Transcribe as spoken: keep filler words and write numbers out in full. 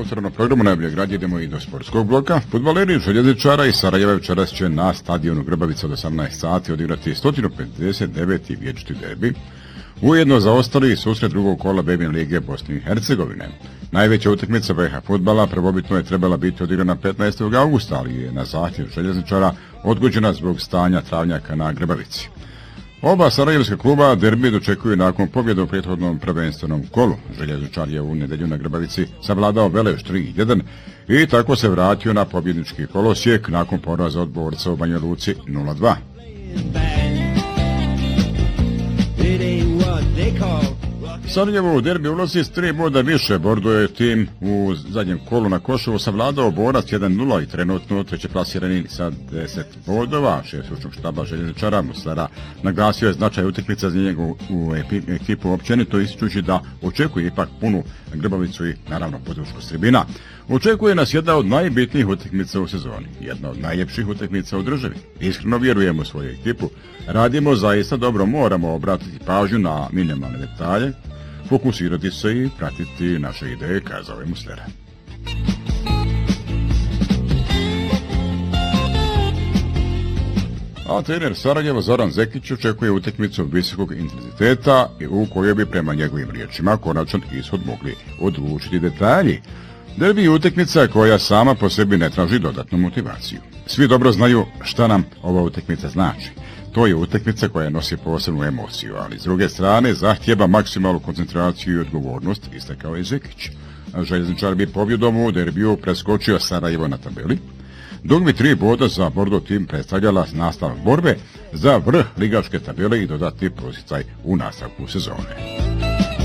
U otvorenom programu najboljeg radija idemo i do sportskog bloka. Fudbaleri Željezničara i Sarajeva večeras će na stadionu Grbavica od osamnaest sati odigrati sto pedeset deveti vječiti derbi. Ujedno zaostali susret drugog kola B B lige Bosne i Hercegovine. Najveća utakmica V H fudbala prvobitno je trebala biti odigrana petnaestog augusta, ali je na zahtjev Željezničara odgođena zbog stanja travnjaka na Grbavici. Oba sarajevska kluba derbi dočekuju nakon pobjede u prethodnom prvenstvenom kolu. Željezničar je u nedjelju na Grbavici savladao Veleš tri jedan i tako se vratio na pobjednički kolosijek nakon poraza od borca u Banja Luci nula dva. Sarajevo u derbi ulazi s tri boda više. Bordo je tim u zadnjem kolu na Košovu savladao Borac jedan nula i trenutno treće plasirani sa deset bodova. Šef stručnog štaba Željezničara Muslera naglasio je značaj utakmice za njegu u ekipu općenito, ističući da očekuje ipak punu Grbavicu i naravno područku s tribina. Očekuje nas jedna od najbitnijih utakmica u sezoni, jedna od najljepših utakmica u državi. Iskreno vjerujemo u svoju ekipu, radimo zaista dobro, moramo obratiti pažnju na minimalne detalje, fokusirati se i pratiti naše ideje, kazao je Muslera. A trener Sarajeva Zoran Zekić očekuje utakmicu visokog intenziteta u kojoj bi prema njegovim riječima konačan ishod mogli odlučiti detalji. Derbi je utakmica koja sama po sebi ne traži dodatnu motivaciju. Svi dobro znaju šta nam ova utakmica znači. To je utakmica koja nosi posebnu emociju, ali s druge strane zahtjeva maksimalnu koncentraciju i odgovornost, istakao je Zekić. Željezničar bi pobjedom u derbiju preskočio Sarajevo na tabeli, dok bi tri boda za Bordo tim predstavljala nastavak borbe za vrh ligaške tabele i dodatni prosjecaj u nastavku sezone.